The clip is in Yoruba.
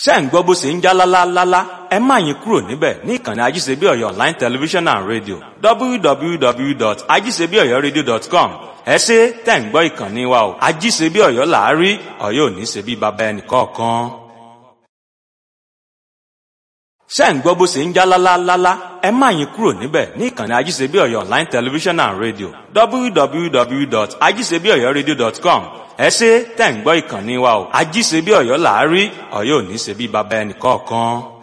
ṣé ẹ̀ ń gbọ́ bó ṣe ń já lálálálá, ẹ má yín kúrò níbẹ̀ ní ìkànnì Ajíṣebíọ̀yọ́ online television and radio www.ajíṣebíọ̀yọ́radio.com. ẹ ṣé tẹ̀ ń gbọ́ ìkànnì wa o. Ajíṣebíọ̀yọ́ là á rí, Ọ̀yọ́ ò ní ṣe bí baba ẹnìkọ̀ọ̀kan. ṣé ẹ̀ ń gbọ́ bó ṣe ń já lálálálá, ẹ má yín kúrò níbẹ̀ ní ìkànnì Ajíṣebíọ̀yọ́ online television and radio www.ajíṣebíọ̀yọ́radio.com. ẹ ṣé tẹ̀ ń gbọ́ ìkànnì wa o. Ajíṣebíọ̀yọ́ là á rí, Ọ̀yọ́ ò ní ṣe bí baba ẹnìkọ̀ọ̀kan.